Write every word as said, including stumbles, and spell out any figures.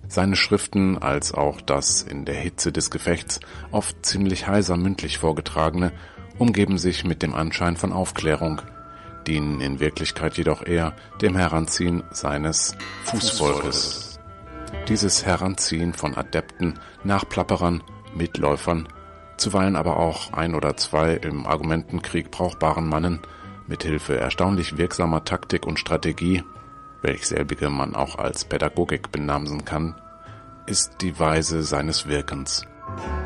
Seine Schriften als auch das in der Hitze des Gefechts oft ziemlich heiser mündlich vorgetragene umgeben sich mit dem Anschein von Aufklärung, dienen in Wirklichkeit jedoch eher dem Heranziehen seines Fußvolkes. Dieses Heranziehen von Adepten, Nachplapperern, Mitläufern, zuweilen aber auch ein oder zwei im Argumentenkrieg brauchbaren Mannen, mithilfe erstaunlich wirksamer Taktik und Strategie, welch selbige man auch als Pädagogik benamsen kann, ist die Weise seines Wirkens.